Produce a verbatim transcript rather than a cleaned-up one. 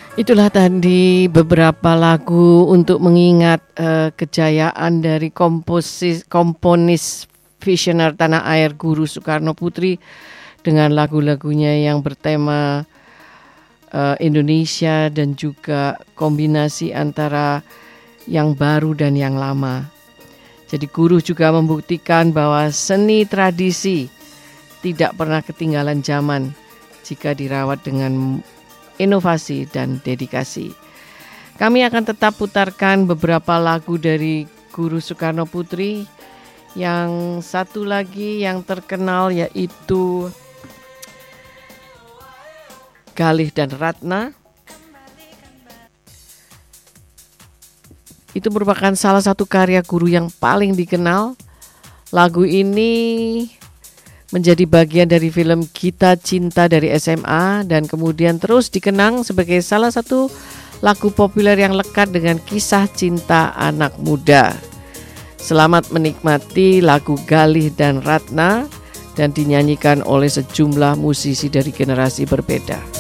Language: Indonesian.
Itulah tadi beberapa lagu untuk mengingat uh, kejayaan dari komposis, komponis visioner tanah air Guru Soekarno Putri dengan lagu-lagunya yang bertema uh, Indonesia dan juga kombinasi antara yang baru dan yang lama. Jadi Guru juga membuktikan bahwa seni tradisi tidak pernah ketinggalan zaman jika dirawat dengan inovasi dan dedikasi. Kami akan tetap putarkan beberapa lagu dari Guru Soekarno Putri. Yang satu lagi yang terkenal yaitu Galih dan Ratna. Itu merupakan salah satu karya Guru yang paling dikenal. Lagu ini menjadi bagian dari film Kita Cinta dari S M A dan kemudian terus dikenang sebagai salah satu lagu populer yang lekat dengan kisah cinta anak muda. Selamat menikmati lagu Galih dan Ratna dan dinyanyikan oleh sejumlah musisi dari generasi berbeda.